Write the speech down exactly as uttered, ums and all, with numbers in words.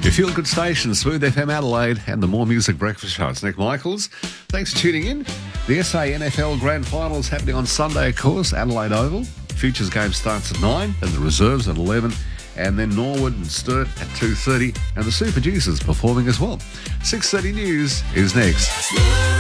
Your feel-good station, Smooth F M Adelaide, and the More Music Breakfast Show. It's Nick Michaels. Thanks for tuning in. The S A N F L Grand Final is happening on Sunday, of course, Adelaide Oval. Futures game starts at nine and the reserves at eleven. And then Norwood and Sturt at two thirty. And the Super Juicers performing as well. six thirty News is next.